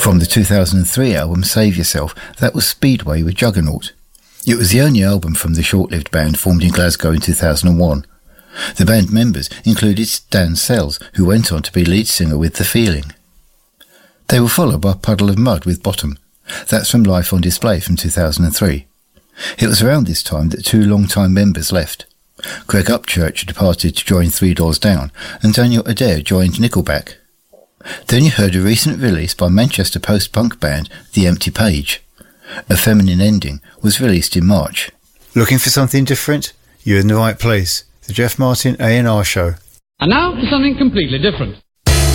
From the 2003 album Save Yourself, that was Speedway with Juggernaut. It was the only album from the short-lived band formed in Glasgow in 2001. The band members included Dan Sells, who went on to be lead singer with The Feeling. They were followed by Puddle of Mud with Bottom. That's from Life on Display from 2003. It was around this time that two long-time members left. Greg Upchurch departed to join Three Doors Down, and Daniel Adair joined Nickelback. Then you heard a recent release by Manchester post-punk band The Empty Page. A Feminine Ending was released in March. Looking for something different? You're in the right place. The Jeff Martin A&R Show. And now for something completely different.